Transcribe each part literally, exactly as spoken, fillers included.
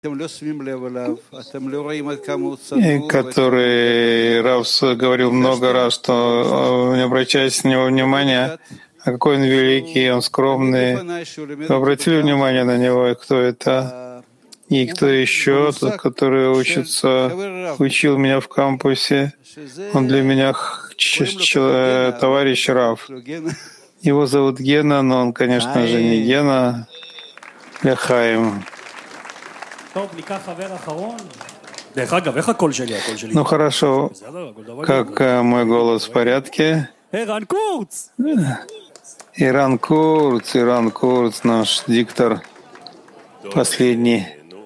который Равс говорил много раз, что не обращайте на него внимания, а какой он великий, он скромный. Вы обратили внимание на него, кто это? И кто еще, тот, который учится, учил меня в кампусе. Он для меня товарищ Рав. Его зовут Гена, но он, конечно же, не Гена, Ляхаим. Ну хорошо, как мой голос в порядке? Иран Курц, Иран Курц, наш диктор последний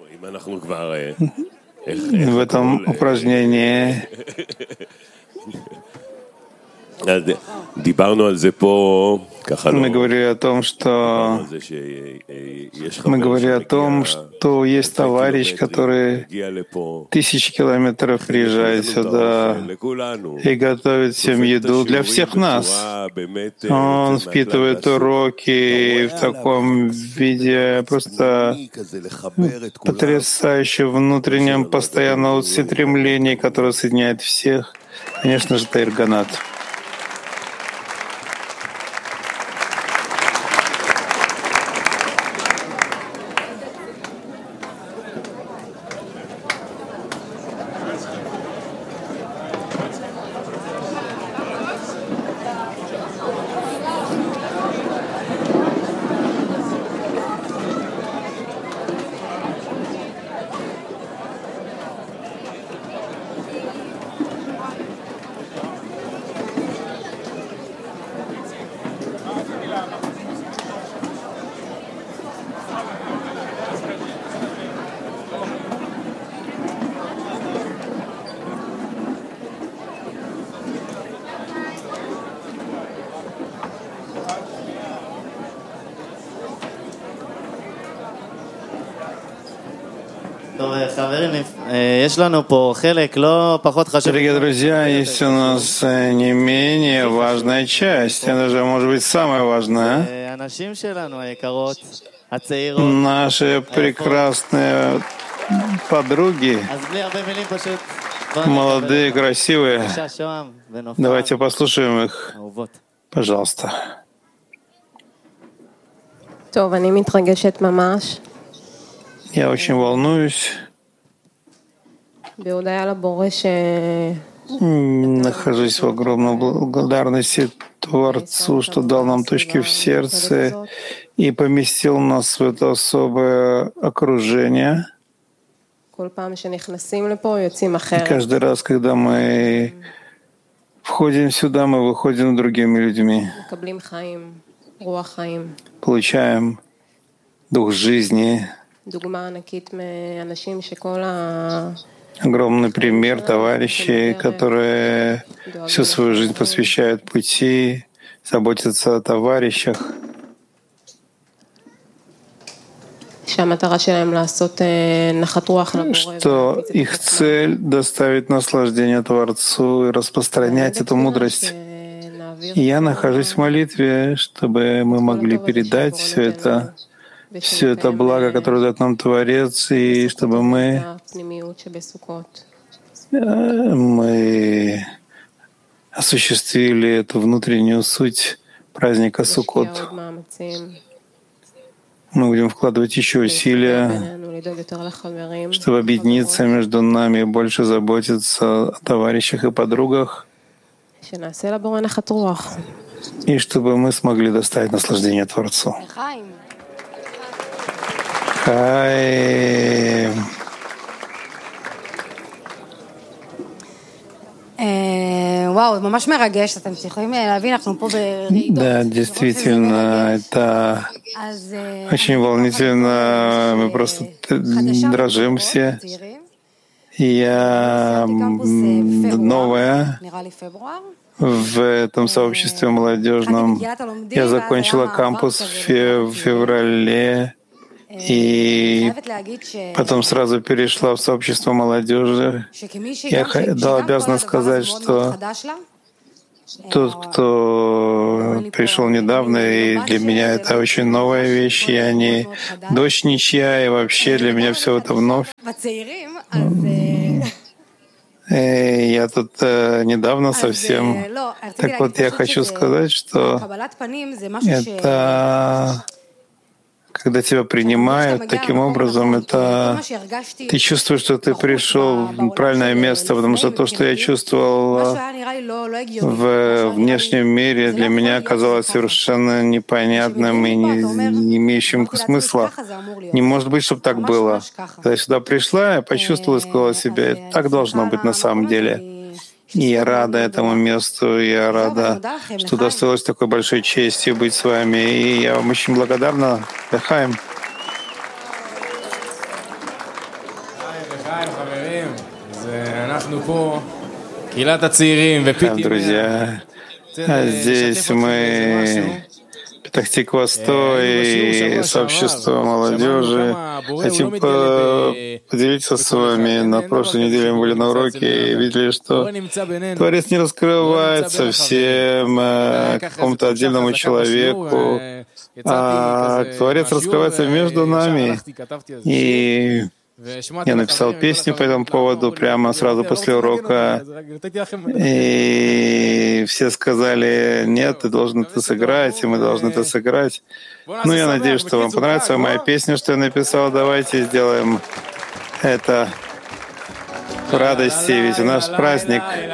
в этом упражнении. Мы говорили о том, что мы говорили о том, что есть товарищ, который тысячи километров приезжает сюда и готовит всем еду для всех нас. Он впитывает уроки в таком виде, просто потрясающе внутреннем постоянном устремлении, которое соединяет всех. Конечно же, Таир Ганат. Дорогие друзья, есть у нас не менее важная часть, а даже, может быть, самая важная. Наши прекрасные подруги, молодые, красивые. Давайте послушаем их, пожалуйста. Я очень волнуюсь. Нахожусь в огромной благодарности Творцу, что дал нам точки в сердце и поместил нас в это особое окружение. И каждый раз, когда мы входим сюда, мы выходим другими людьми, получаем дух жизни. Огромный пример товарищей, которые всю свою жизнь посвящают пути, заботятся о товарищах. Что их цель — доставить наслаждение Творцу и распространять эту мудрость. И я нахожусь в молитве, чтобы мы могли передать все это, все это благо, которое дает нам Творец, и чтобы мы, мы осуществили эту внутреннюю суть праздника Суккот. Мы будем вкладывать еще усилия, чтобы объединиться между нами и больше заботиться о товарищах и подругах, и чтобы мы смогли доставить наслаждение Творцу. Хай. וואו, ממש מרגש, אתם צריכים להבין, אנחנו פה ברעידות. Да, действительно, это очень волнительно, мы просто дрожим все. Я новая в этом сообществе молодежном. Я закончила кампус в феврале и потом сразу перешла в сообщество молодежи. Я обязана сказать, что тот, кто пришел недавно, и для меня это очень новая вещь, я не дочь ничья, и вообще для меня все это вновь. И я тут э, недавно совсем. Так вот, я хочу сказать, что это, когда тебя принимают таким образом, это ты чувствуешь, что ты пришел в правильное место, потому что то, что я чувствовал в внешнем мире, для меня казалось совершенно непонятным и не, не имеющим смысла. Не может быть, чтобы так было. Когда я сюда пришла, я почувствовала и сказала себе, так должно быть на самом деле. И я рада этому месту, я рада, что удостоилась такой большой чести быть с вами. И я вам очень благодарна. Лехаим. Друзья, здесь мы Петах-Тиква сто и сообщество молодежи. Хотим поделиться с вами. На прошлой неделе мы были на уроке и видели, что Творец не раскрывается всем какому-то отдельному человеку, а Творец раскрывается между нами. И я написал песню по этому поводу прямо сразу после урока, и все сказали, нет, ты должен это сыграть, и мы должны это сыграть. Ну, я надеюсь, что вам понравится моя песня, что я написал. Давайте сделаем это в радости, ведь у нас праздник.